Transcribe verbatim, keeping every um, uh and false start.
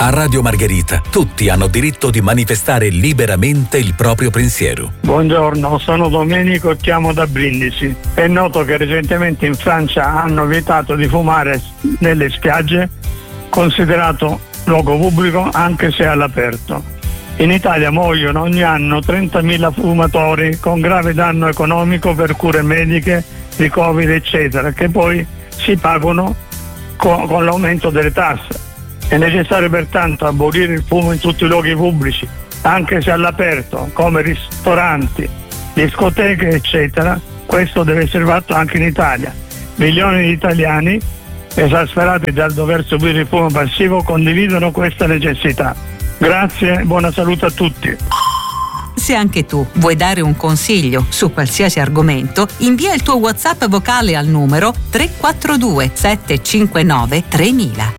A Radio Margherita tutti hanno diritto di manifestare liberamente il proprio pensiero. Buongiorno, sono Domenico e chiamo da Brindisi. È noto che recentemente in Francia hanno vietato di fumare nelle spiagge, considerato luogo pubblico anche se all'aperto. In Italia muoiono ogni anno trentamila fumatori con grave danno economico per cure mediche, ricoveri eccetera, che poi si pagano con, con l'aumento delle tasse. È necessario pertanto abolire il fumo in tutti i luoghi pubblici, anche se all'aperto, come ristoranti, discoteche, eccetera. Questo deve essere fatto anche in Italia. Milioni di italiani, esasperati dal dover subire il fumo passivo, condividono questa necessità. Grazie e buona salute a tutti. Se anche tu vuoi dare un consiglio su qualsiasi argomento, invia il tuo WhatsApp vocale al numero tre quattro due sette cinque nove tremila.